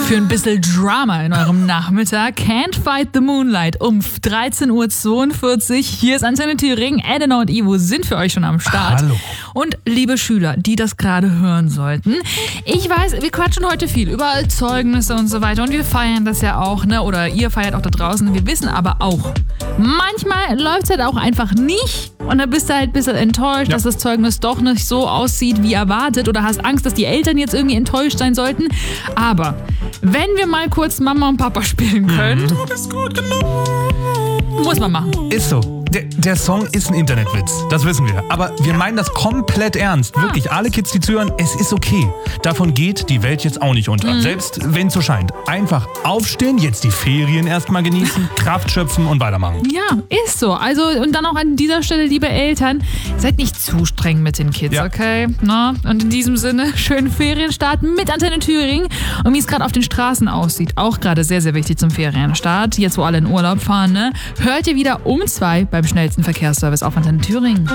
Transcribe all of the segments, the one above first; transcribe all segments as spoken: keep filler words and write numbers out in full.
Für ein bisschen Drama in eurem Nachmittag. Can't Fight the Moonlight um dreizehn Uhr zweiundvierzig. Hier ist Antenne Thüringen. Elena und Ivo sind für euch schon am Start. Hallo. Und liebe Schüler, die das gerade hören sollten. Ich weiß, wir quatschen heute viel über Zeugnisse und so weiter. Und wir feiern das ja auch, ne? Oder ihr feiert auch da draußen. Wir wissen aber auch, manchmal läuft es halt auch einfach nicht. Und dann bist du halt ein bisschen enttäuscht, ja. dass das Zeugnis doch nicht so aussieht wie erwartet. Oder hast Angst, dass die Eltern jetzt irgendwie enttäuscht sein sollten. Aber wenn wir mal kurz Mama und Papa spielen können, du bist gut genug. Muss man machen. Ist so. Der, der Song ist ein Internetwitz, das wissen wir. Aber wir meinen das komplett ernst. Wirklich, alle Kids, die zuhören, es ist okay. Davon geht die Welt jetzt auch nicht unter. Mhm. Selbst wenn es so scheint. Einfach aufstehen, jetzt die Ferien erstmal genießen, Kraft schöpfen und weitermachen. Ja, ist so. Also, und dann auch an dieser Stelle, liebe Eltern, seid nicht zu streng mit den Kids, ja. okay? Na? Und in diesem Sinne, schönen Ferienstart mit Antenne Thüringen. Und wie es gerade auf den Straßen aussieht, auch gerade sehr, sehr wichtig zum Ferienstart. Jetzt, wo alle in Urlaub fahren, ne? Hört ihr wieder um zwei beim schnellsten Verkehrsservice auf Antenne Thüringen.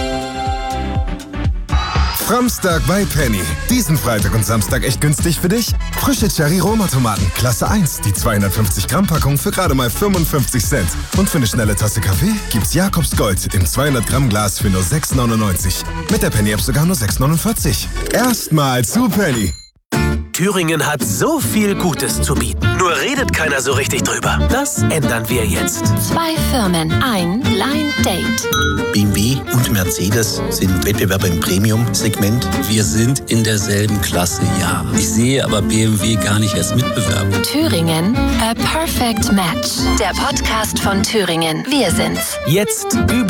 Framstag bei Penny. Diesen Freitag und Samstag echt günstig für dich? Frische Cherry-Roma-Tomaten, Klasse eins, die zweihundertfünfzig Gramm Packung für gerade mal fünfundfünfzig Cent. Und für eine schnelle Tasse Kaffee gibt's Jakobs Gold im zweihundert Gramm Glas für nur sechs neunundneunzig. Mit der Penny-App sogar nur sechs neunundvierzig. Erstmal zu Penny. Thüringen hat so viel Gutes zu bieten. Nur redet keiner so richtig drüber. Das ändern wir jetzt. Zwei Firmen, ein Blind Date. B M W und Mercedes sind Wettbewerber im Premium-Segment. Wir sind in derselben Klasse, ja. Ich sehe aber B M W gar nicht als Mitbewerber. Thüringen, a perfect match. Der Podcast von Thüringen. Wir sind's. Jetzt über